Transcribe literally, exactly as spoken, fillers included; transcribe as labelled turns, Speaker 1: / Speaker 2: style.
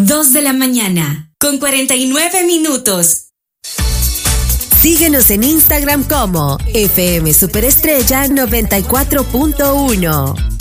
Speaker 1: dos de la mañana, con cuarenta y nueve minutos.
Speaker 2: Síguenos en Instagram como F M Superestrella noventa y cuatro punto uno.